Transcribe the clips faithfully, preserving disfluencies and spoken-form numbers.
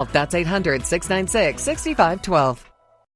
That's eight hundred, six nine six, six five one two.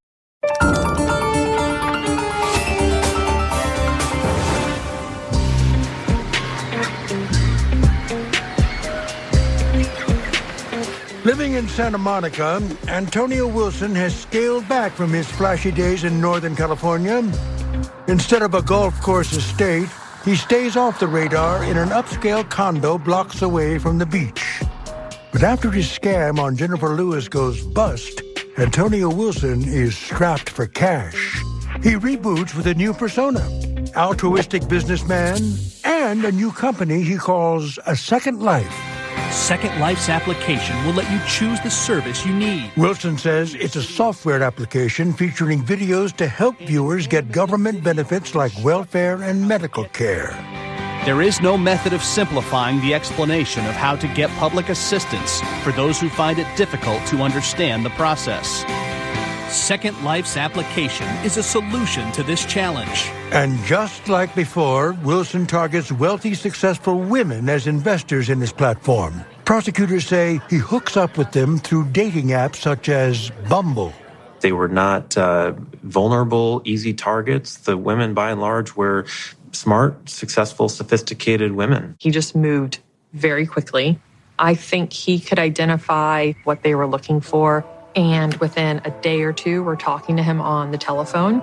Living in Santa Monica, Antonio Wilson has scaled back from his flashy days in Northern California. Instead of a golf course estate, he stays off the radar in an upscale condo blocks away from the beach. But after his scam on Jennifer Lewis goes bust, Antonio Wilson is strapped for cash. He reboots with a new persona, altruistic businessman, and a new company he calls A Second Life. Second Life's application will let you choose the service you need. Wilson says it's a software application featuring videos to help viewers get government benefits like welfare and medical care. There is no method of simplifying the explanation of how to get public assistance for those who find it difficult to understand the process. Second Life's application is a solution to this challenge. And just like before, Wilson targets wealthy, successful women as investors in his platform. Prosecutors say he hooks up with them through dating apps such as Bumble. They were not uh, vulnerable, easy targets. The women, by and large, were smart, successful, sophisticated women. He just moved very quickly. I think he could identify what they were looking for. And within a day or two, we're talking to him on the telephone.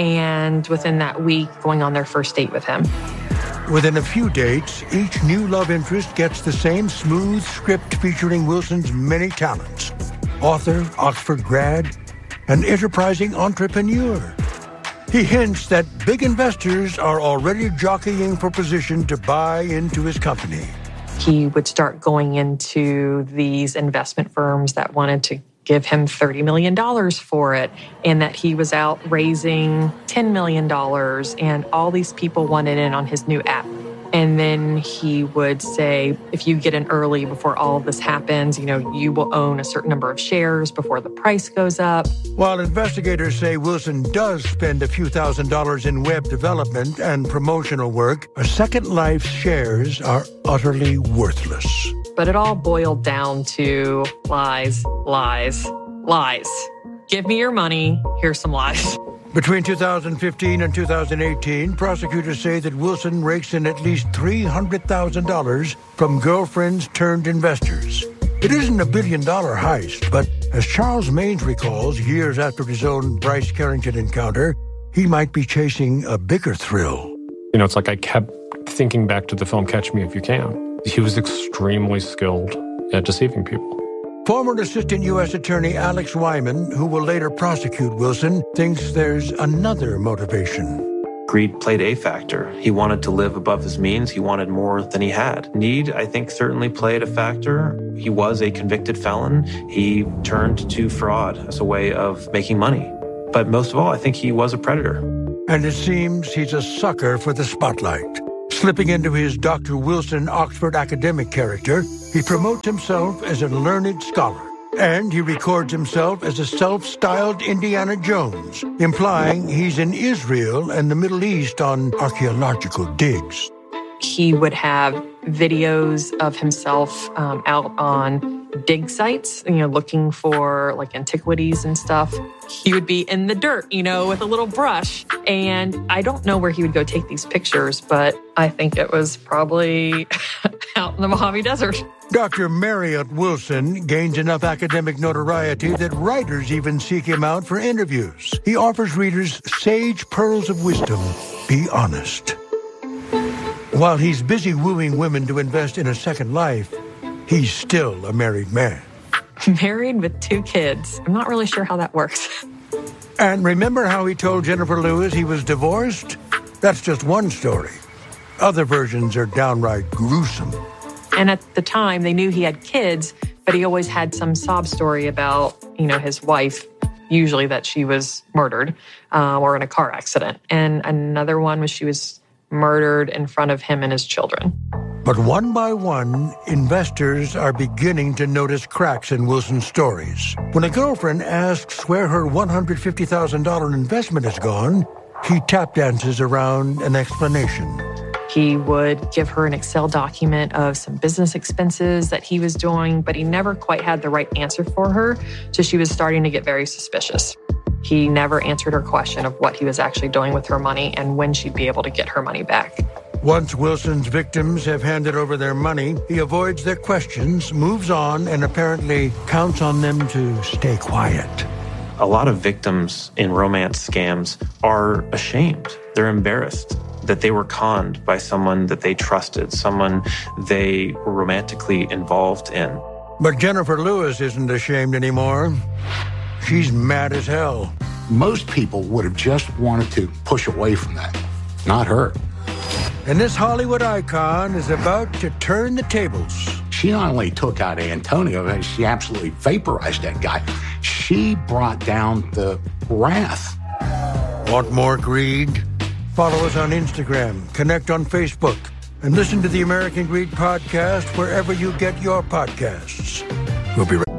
And within that week, going on their first date with him. Within a few dates, each new love interest gets the same smooth script featuring Wilson's many talents. Author, Oxford grad, an enterprising entrepreneur. He hints that big investors are already jockeying for position to buy into his company. He would start going into these investment firms that wanted to give him thirty million dollars for it, and that he was out raising ten million dollars, and all these people wanted in on his new app. And then he would say, if you get in early before all of this happens, you know, you will own a certain number of shares before the price goes up. While investigators say Wilson does spend a few thousand dollars in web development and promotional work, A Second Life's shares are utterly worthless. But it all boiled down to lies, lies, lies. Give me your money, here's some lies. Between two thousand fifteen and two thousand eighteen, prosecutors say that Wilson rakes in at least three hundred thousand dollars from girlfriends turned investors. It isn't a billion-dollar heist, but as Charles Maines recalls years after his own Bryce Carrington encounter, he might be chasing a bigger thrill. You know, it's like I kept thinking back to the film Catch Me If You Can. He was extremely skilled at deceiving people. Former Assistant U S Attorney Alex Wyman, who will later prosecute Wilson, thinks there's another motivation. Greed played a factor. He wanted to live above his means. He wanted more than he had. Need, I think, certainly played a factor. He was a convicted felon. He turned to fraud as a way of making money. But most of all, I think he was a predator. And it seems he's a sucker for the spotlight. Slipping into his Doctor Wilson Oxford academic character, he promotes himself as a learned scholar. And he records himself as a self-styled Indiana Jones, implying he's in Israel and the Middle East on archaeological digs. He would have videos of himself um, out on dig sites, you know, looking for like antiquities and stuff. He would be in the dirt, you know, with a little brush. And I don't know where he would go take these pictures, but I think it was probably out in the Mojave Desert. Doctor Marriott Wilson gains enough academic notoriety that writers even seek him out for interviews. He offers readers sage pearls of wisdom. Be honest. While he's busy wooing women to invest in a second life, he's still a married man. Married with two kids. I'm not really sure how that works. And remember how he told Jennifer Lewis he was divorced? That's just one story. Other versions are downright gruesome. And at the time, they knew he had kids, but he always had some sob story about, you know, his wife, usually that she was murdered uh, or in a car accident. And another one was she was murdered in front of him and his children. But one by one, investors are beginning to notice cracks in Wilson's stories. When a girlfriend asks where her one hundred fifty thousand dollars investment has gone, he tap dances around an explanation. He would give her an Excel document of some business expenses that he was doing, but he never quite had the right answer for her, so she was starting to get very suspicious. He never answered her question of what he was actually doing with her money and when she'd be able to get her money back. Once Wilson's victims have handed over their money, he avoids their questions, moves on, and apparently counts on them to stay quiet. A lot of victims in romance scams are ashamed. They're embarrassed that they were conned by someone that they trusted, someone they were romantically involved in. But Jennifer Lewis isn't ashamed anymore. She's mad as hell. Most people would have just wanted to push away from that, not her. And this Hollywood icon is about to turn the tables. She not only took out Antonio, she absolutely vaporized that guy. She brought down the wrath. Want more greed? Follow us on Instagram, connect on Facebook, and listen to the American Greed Podcast wherever you get your podcasts. We'll be right back.